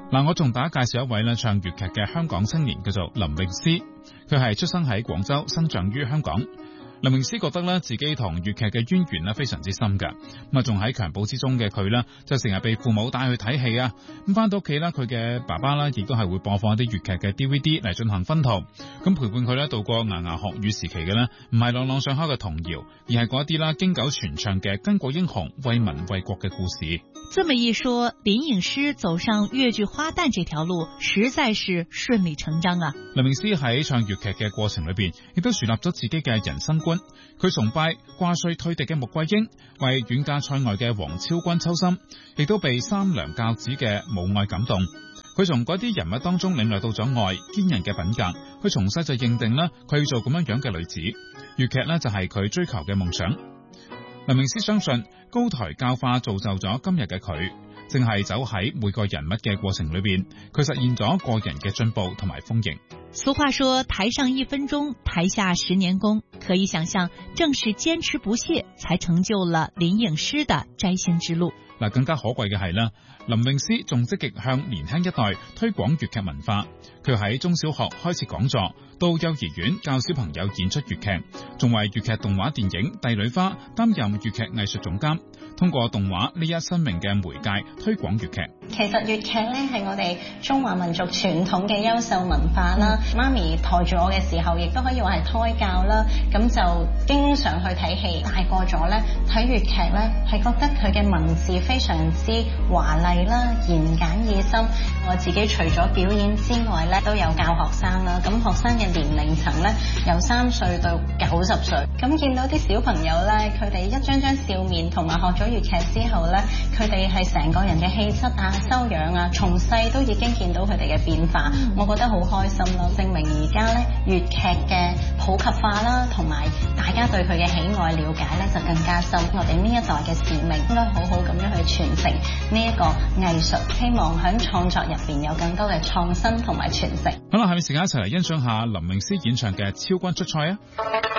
嗱，我同大家介紹一位唱粵劇嘅香港青年，叫做林詠詩。佢係出生喺廣州，生長於香港。林詠詩覺得自己同粵劇嘅淵源非常之深㗎，咁仲喺襁褓之中嘅佢就成日被父母帶去睇戲啊，咁翻到屋企佢嘅爸爸亦都係會播放一啲粵劇嘅 DVD 嚟進行薰陶，咁陪伴佢度過牙牙學語時期嘅唔係朗朗上口嘅童謠，而係嗰一啲經久傳唱嘅巾幗英雄為民為國嘅故事。 這麼一說，林詠詩走上粵劇花旦這條路，實在是順理成章啊！ 林詠詩喺唱粵劇嘅過程裏邊，亦都樹立咗自己嘅人生觀。佢崇拜掛帥退敵嘅穆桂英，為遠嫁塞外嘅王昭君抽心，亦都被三娘教子嘅母愛感動。佢從嗰啲人物當中領略到咗愛堅韌嘅品格。佢從細就認定佢要做咁樣嘅女子，粵劇就係佢追求嘅夢想。林詠詩相信高台教化造就咗今日嘅佢，正係走喺每個人物嘅過程裏邊，佢實現咗個人嘅進步同埋豐盈。 俗話說，台上1分鐘，台下10年功。可以想象，正是堅持不懈，才成就了林詠詩的摘星之路。 更加可貴嘅係林詠詩仲積極向年輕一代推廣粵劇文化。佢喺中小學開設講座，到幼兒園教小朋友演出粵劇，仲為粵劇動畫電影《帝女花》擔任粵劇藝術總監，通過動畫呢一新穎嘅媒介推廣粵劇。 其實粵劇係我哋中華民族傳統嘅優秀文化啦。媽咪抬住我嘅時候，亦都可以話係胎教啦。咁就經常去睇戲，大個咗睇粵劇係覺得佢嘅文字非常之華麗啦，言簡意深。我自己除咗表演之外都有教學生啦。咁學生嘅年齡層由3歲到90歲。咁見到啲小朋友佢哋一張張笑面，同埋學咗粵劇之後佢哋係成個人嘅氣質啊、修養啊，從細都已經見到佢哋嘅變化。我覺得好開心咯，證明而家粵劇嘅普及化啦，同埋大家對佢嘅喜愛了解就更加深。我哋呢一代嘅使命應該好好咁樣去傳承呢一個藝術，希望喺創作入邊有更多嘅創新同埋傳承。 好啦，下面時間一齊嚟欣賞下林詠詩演唱嘅《昭君出塞》啊！